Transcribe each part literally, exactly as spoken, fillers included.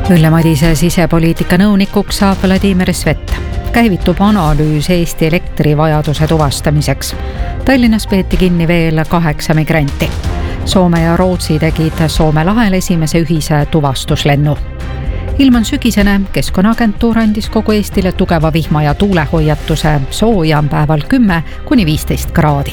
Ülle Madise sisepoliitika nõunikuks saab Vladimir Svet. Käivitub analüüs Eesti elektrivajaduse tuvastamiseks. Tallinnas peeti kinni veel kaheksa migranti. Soome ja Rootsi tegid Soome lahel esimese ühise tuvastuslennu. Ilm on sügisene, Keskkonnaagentuur andis kogu Eestile tugeva vihma ja tuulehoiatuse, sooja on päeval kümme kuni viisteist kraadi.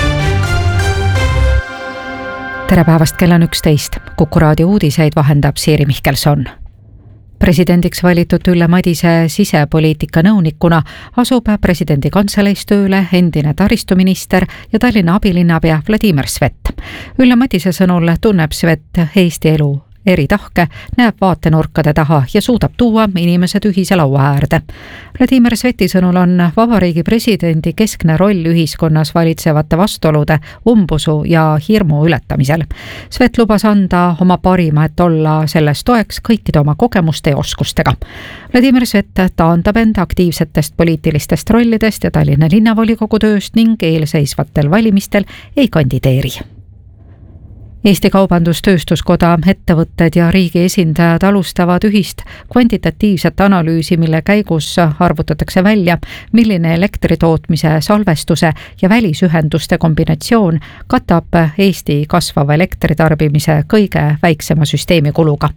Tere päevast, kell on üksteist. Kuku raadio uudiseid vahendab Siiri Mihkelson. Presidendiks valitud Ülle Madise sisepoliitika nõunikuna asub presidendi kantseleis tööle endine taristuminister ja Tallinna abilinnapea Vladimir Svet. Ülle Madise sõnul tunneb Svet Eesti elu eri tahke, näeb vaatenurkade taha ja suudab tuua inimesed ühise laua äärde. Vladimir Sveti sõnul on vabariigi presidendi keskne roll ühiskonnas valitsevate vastuolude, umbusu ja hirmu ületamisel. Svet lubas anda oma parima, et olla selles toeks kõikide oma kogemuste ja oskustega. Vladimir Svet taandab enda aktiivsetest poliitilistest rollidest ja Tallinna linnavolikogu tööst ning eelseisvatel valimistel ei kandideeri. Eesti Kaubandus-Tööstuskoda, ettevõtted ja riigi esindajad alustavad ühist kvantitatiivset analüüsi, mille käigus arvutatakse välja, milline elektritootmise, salvestuse ja välisühenduste kombinatsioon katab Eesti kasvava elektritarbimise kõige väiksema süsteemi kuluga.